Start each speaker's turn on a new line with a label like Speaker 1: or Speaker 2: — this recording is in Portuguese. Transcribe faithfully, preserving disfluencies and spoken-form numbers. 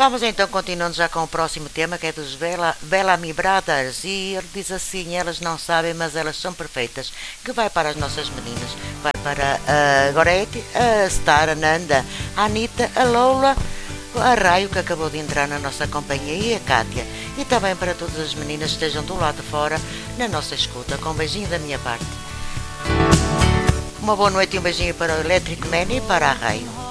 Speaker 1: Vamos então continuando já com o próximo tema, que é dos Bella, Bellamy Brothers. E ele diz assim: elas não sabem, mas elas são perfeitas. Que vai para as nossas meninas. Vai para a Gorete, a Star, a Nanda, a Anitta, a Lola, a Raio, que acabou de entrar na nossa companhia, e a Kátia. E também para todas as meninas que estejam do lado de fora, na nossa escuta. Com um beijinho da minha parte. Uma boa noite e um beijinho para o Electric Man e para a Raio.